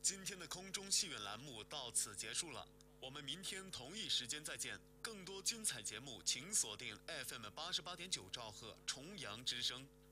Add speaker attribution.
Speaker 1: 今天的空中戏院栏目到此结束了，我们明天同一时间再见。更多精彩节目，请锁定 FM88.9兆赫重阳之声。